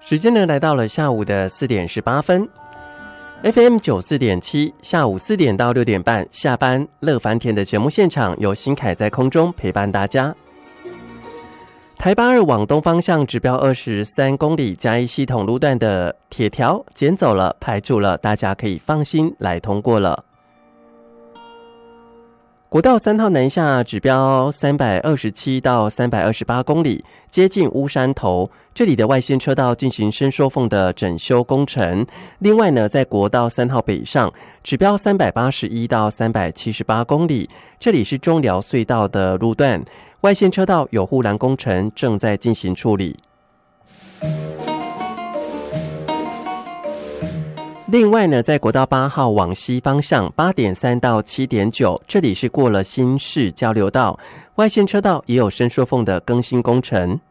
时间呢来到了下午的4点18分。FM 94.7，下午4点到6点半下班乐翻天的节目现场，由新凯在空中陪伴大家。台8-2往东方向指标23公里嘉义系统路段的铁条捡走了，排除了，大家可以放心来通过了。国道3号南下指标327到328公里，接近乌山头，这里的外线车道进行伸缩缝的整修工程。另外呢，在国道3号北上指标381到378公里，这里是中寮隧道的路段，外线车道有护栏工程正在进行处理。另外呢，在国道8号往西方向8.3到7.9，这里是过了新市交流道，外线车道也有伸缩缝的更新工程。